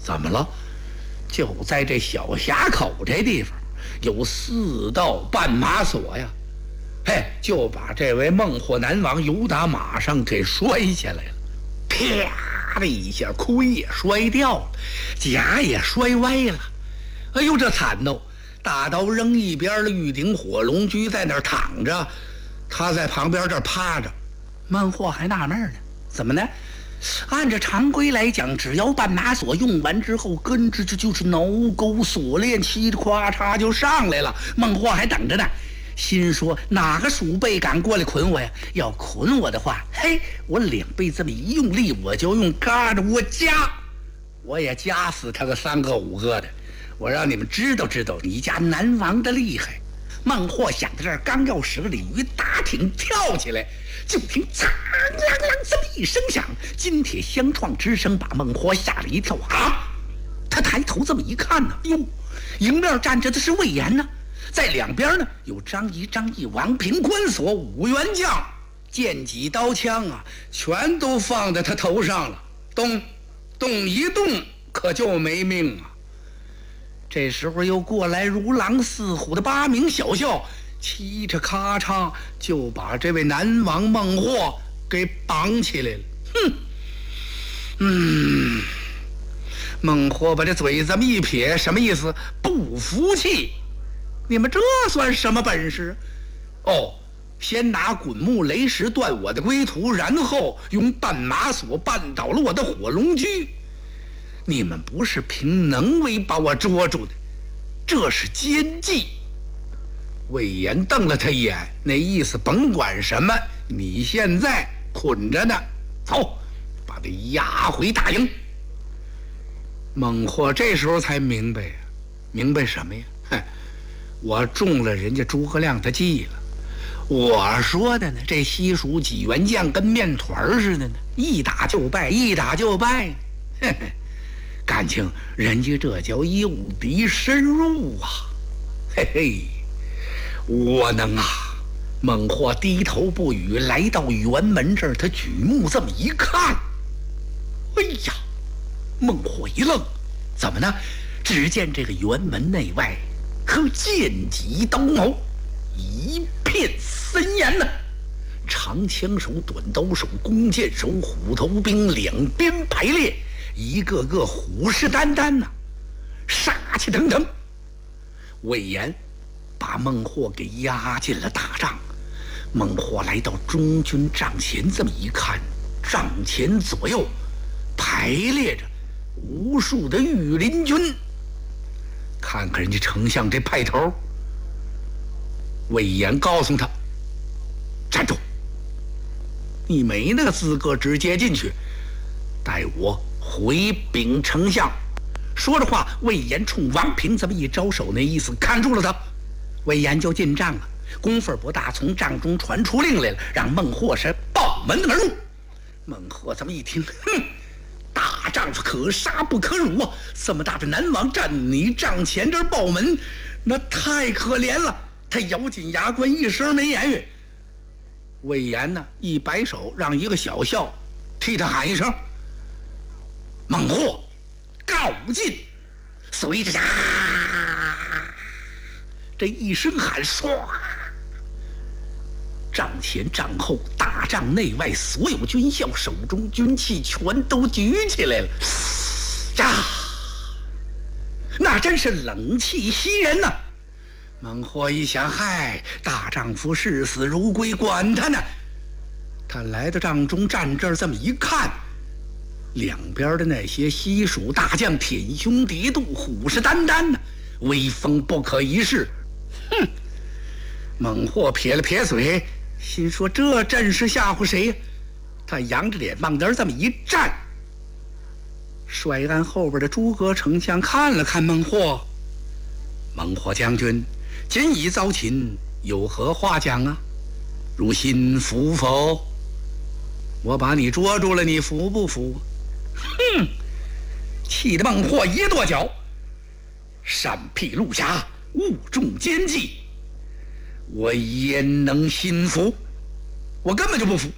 怎么了？就在这小峡口这地方，有4道绊马索呀！嘿，就把这位孟获南王由打马上给摔下来了，啪的一下，盔也摔掉了，甲也摔歪了。哎呦，这惨喽！大刀扔一边的玉鼎火龙驹在那儿躺着，他在旁边这儿趴着。孟获还纳闷呢，怎么呢？按照常规来讲，只要绊马索用完之后，跟着这就是挠钩锁链，嘁哩咔嚓就上来了。孟获还等着呢，心说哪个鼠辈敢过来捆我呀？要捆我的话，嘿，我两臂这么一用力，我就用嘎着我也夹死他个3个5个的。我让你们知道知道你家南王的厉害。孟获想到这儿，刚要使鲤鱼打挺跳起来，就听“嚓啷啷”这么一声响，金铁相撞之声把孟获吓了一跳啊！他抬头这么一看呢，哟，迎面站着的是魏延呢，在两边呢有张仪、王平、关索5员将，剑戟刀枪啊，全都放在他头上了，动一动可就没命啊！这时候又过来如狼似虎的8名小校，嘁哧咔嚓就把这位南王孟获给绑起来了。孟获把这嘴这么一撇，什么意思？不服气。你们这算什么本事？哦，先拿滚木雷石断我的归途，然后用绊马索绊倒了我的火龙驹。你们不是凭能为把我捉住的，这是奸计。魏延瞪了他一眼，那意思甭管什么，你现在捆着呢，走，把他押回大营。孟获这时候才明白呀，明白什么呀？我中了人家诸葛亮的计了。我说的呢，这西蜀几员将跟面团似的呢，一打就败，一打就败。感情人家这叫诱敌深入啊！嘿嘿，我能啊！孟获低头不语，来到辕门这儿，他举目这么一看，哎呀！孟获一愣，怎么呢？只见这个辕门内外，可剑戟刀矛一片森严呐，长枪手、短刀手、弓箭手、虎头兵两边排列，一个个虎视眈眈呐，杀气腾腾。魏延把孟获给押进了大帐。孟获来到中军帐前，这么一看，帐前左右排列着无数的御林军。看看人家丞相这派头，魏延告诉他：站住！你没那个资格直接进去，待我回禀丞相。说着话，魏延冲王平这么一招手，那意思看住了他。魏延就进帐了，功夫不大，从帐中传出令来了，让孟获是抱门而入。孟获这么一听，大丈夫可杀不可辱啊！这么大的南王站你帐前这儿抱门，那太可怜了。他咬紧牙关，一声没言语。魏延呢，一摆手，让一个小校替他喊一声：孟获，告进！随着这一声喊，唰，帐前帐后大帐内外所有军校手中军器全都举起来了，那真是冷气袭人呐！孟获一想，嗨，大丈夫视死如归，管他呢。他来到帐中站这儿，这么一看，两边的那些西蜀大将舔胸叠肚，虎视眈眈呢，威风不可一世。孟获撇了撇嘴，心说这阵势吓唬谁呀？他扬着脸往那儿这么一站。帅案后边的诸葛丞相看了看孟获，孟获将军，今已遭擒，有何话讲啊？如心服否？我把你捉住了，你服不服？气得孟获一跺脚，擅辟路侠，误中奸计，我焉能心服？我根本就不服！